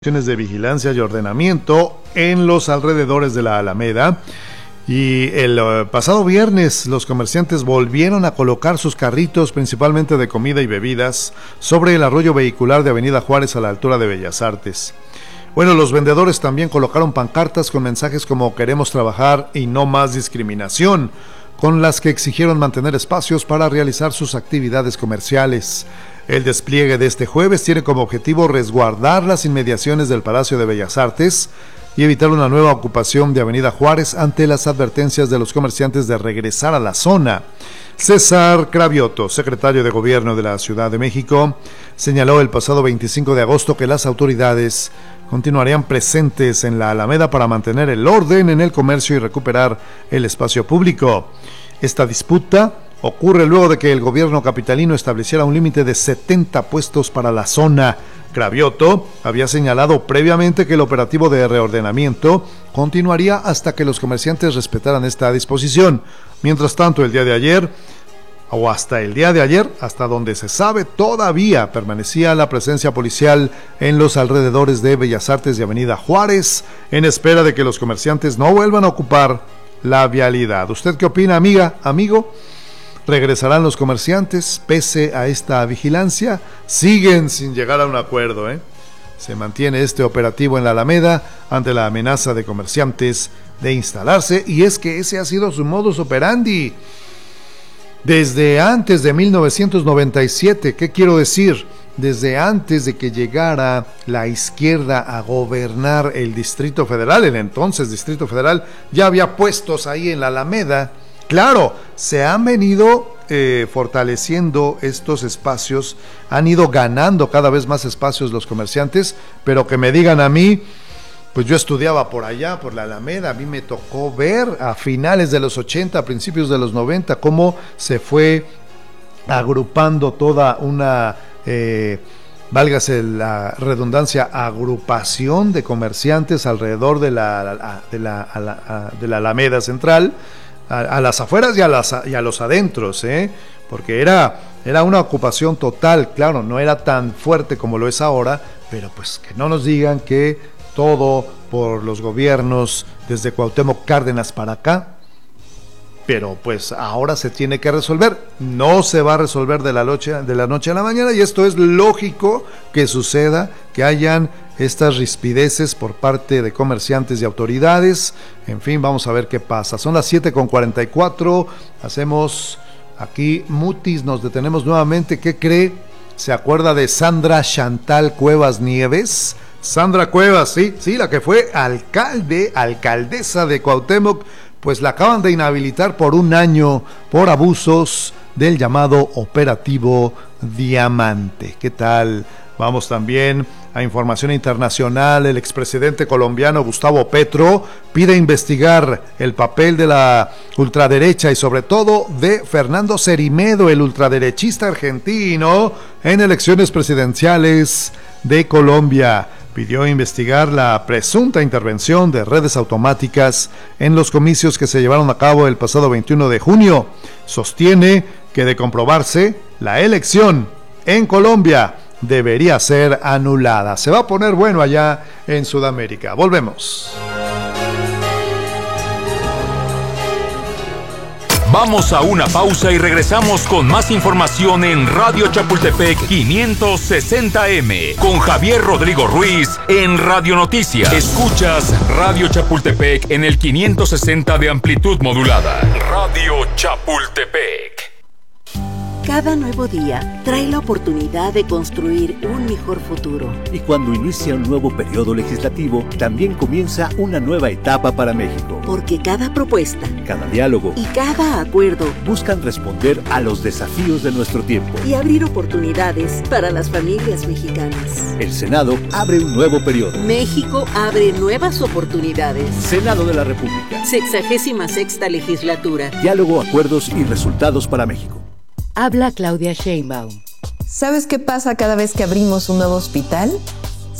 De vigilancia y ordenamiento en los alrededores de la Alameda. Y el pasado viernes los comerciantes volvieron a colocar sus carritos, principalmente de comida y bebidas, sobre el arroyo vehicular de Avenida Juárez a la altura de Bellas Artes. Bueno, los vendedores también colocaron pancartas con mensajes como "Queremos trabajar y no más discriminación", con las que exigieron mantener espacios para realizar sus actividades comerciales. El despliegue de este jueves tiene como objetivo resguardar las inmediaciones del Palacio de Bellas Artes y evitar una nueva ocupación de Avenida Juárez ante las advertencias de los comerciantes de regresar a la zona. César Cravioto, secretario de Gobierno de la Ciudad de México, señaló el pasado 25 de agosto que las autoridades continuarían presentes en la Alameda para mantener el orden en el comercio y recuperar el espacio público. Esta disputa ocurre luego de que el gobierno capitalino estableciera un límite de 70 puestos para la zona. Cravioto había señalado previamente que el operativo de reordenamiento continuaría hasta que los comerciantes respetaran esta disposición. Mientras tanto, hasta donde se sabe, todavía permanecía la presencia policial en los alrededores de Bellas Artes y Avenida Juárez, en espera de que los comerciantes no vuelvan a ocupar la vialidad. ¿Usted qué opina, amiga, amigo? ¿Regresarán los comerciantes pese a esta vigilancia? Siguen sin llegar a un acuerdo, Se mantiene este operativo en la Alameda ante la amenaza de comerciantes de instalarse, y es que ese ha sido su modus operandi desde antes de 1997. ¿Qué quiero decir? Desde antes de que llegara la izquierda a gobernar el Distrito Federal, el entonces Distrito Federal, ya había puestos ahí en la Alameda. Claro, se han venido fortaleciendo estos espacios, han ido ganando cada vez más espacios los comerciantes, pero que me digan a mí, pues yo estudiaba por allá, por la Alameda, a mí me tocó ver a finales de los 80, a principios de los 90, cómo se fue agrupando toda una, válgase la redundancia, agrupación de comerciantes alrededor de la Alameda Central, a las afueras y a los adentros, porque era una ocupación total. Claro, no era tan fuerte como lo es ahora, pero pues que no nos digan que todo por los gobiernos desde Cuauhtémoc Cárdenas para acá, pero pues ahora se tiene que resolver. No se va a resolver de la noche a la mañana, y esto es lógico que suceda, que hayan estas rispideces por parte de comerciantes y autoridades. En fin, vamos a ver qué pasa. Son las 7:44, hacemos aquí mutis, nos detenemos nuevamente. ¿Qué cree? ¿Se acuerda de Sandra Chantal Cuevas Nieves? Sandra Cuevas, sí, la que fue alcaldesa de Cuauhtémoc, pues la acaban de inhabilitar por 1 año por abusos del llamado Operativo Diamante. ¿Qué tal? Vamos también a información internacional. El expresidente colombiano Gustavo Petro pide investigar el papel de la ultraderecha y sobre todo de Fernando Cermedo, el ultraderechista argentino, en elecciones presidenciales de Colombia. Pidió investigar la presunta intervención de redes automáticas en los comicios que se llevaron a cabo el pasado 21 de junio. Sostiene que, de comprobarse, la elección en Colombia debería ser anulada. Se va a poner bueno allá en Sudamérica. Volvemos. Vamos a una pausa y regresamos con más información en Radio Chapultepec 560M con Javier Rodrigo Ruiz en Radio Noticias. Escuchas Radio Chapultepec en el 560 de amplitud modulada. Radio Chapultepec. Cada nuevo día trae la oportunidad de construir un mejor futuro. Y cuando inicia un nuevo periodo legislativo, también comienza una nueva etapa para México. Porque cada propuesta, cada diálogo y cada acuerdo buscan responder a los desafíos de nuestro tiempo y abrir oportunidades para las familias mexicanas. El Senado abre un nuevo periodo. México abre nuevas oportunidades. Senado de la República. 66ª legislatura. Diálogo, acuerdos y resultados para México. Habla Claudia Sheinbaum. ¿Sabes qué pasa cada vez que abrimos un nuevo hospital?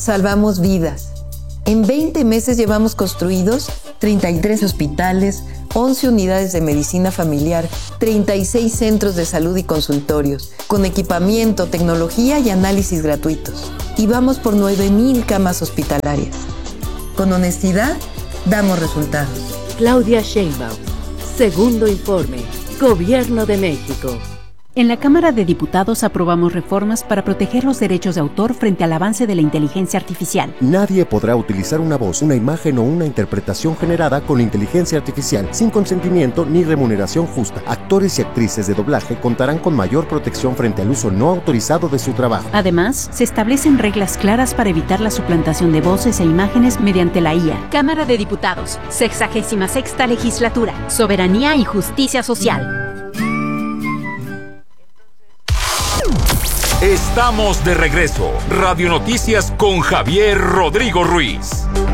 Salvamos vidas. En 20 meses llevamos construidos 33 hospitales, 11 unidades de medicina familiar, 36 centros de salud y consultorios, con equipamiento, tecnología y análisis gratuitos. Y vamos por 9,000 camas hospitalarias. Con honestidad, damos resultados. Claudia Sheinbaum. Segundo informe. Gobierno de México. En la Cámara de Diputados aprobamos reformas para proteger los derechos de autor frente al avance de la inteligencia artificial. Nadie podrá utilizar una voz, una imagen o una interpretación generada con inteligencia artificial sin consentimiento ni remuneración justa. Actores y actrices de doblaje contarán con mayor protección frente al uso no autorizado de su trabajo. Además, se establecen reglas claras para evitar la suplantación de voces e imágenes mediante la IA. Cámara de Diputados, 66ª Legislatura, Soberanía y Justicia Social. Estamos de regreso. Radio Noticias con Javier Rodrigo Ruiz.